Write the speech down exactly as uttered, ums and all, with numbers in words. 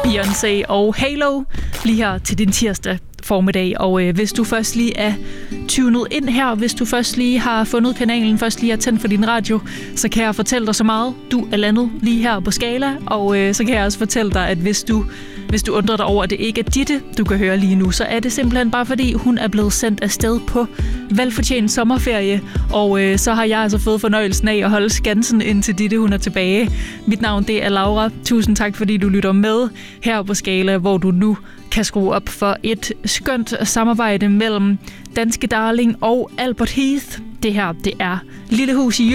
Beyoncé og Halo lige her til din tirsdag formiddag. Og øh, hvis du først lige er tunet ind her, hvis du først lige har fundet kanalen, først lige har tændt for din radio, så kan jeg fortælle dig så meget. Du er landet lige her på Skala, og øh, så kan jeg også fortælle dig, at hvis du, hvis du undrer dig over, at det ikke er Ditte, du kan høre lige nu, så er det simpelthen bare fordi, hun er blevet sendt afsted på velfortjent sommerferie, og øh, så har jeg altså fået fornøjelsen af at holde skansen indtil Ditte, hun er tilbage. Mit navn, det er Laura. Tusind tak, fordi du lytter med her på Skala, hvor du nu kan skrue op for et skønt samarbejde mellem Danske Darling og Albert Heath. Det her, det er Lille Hus i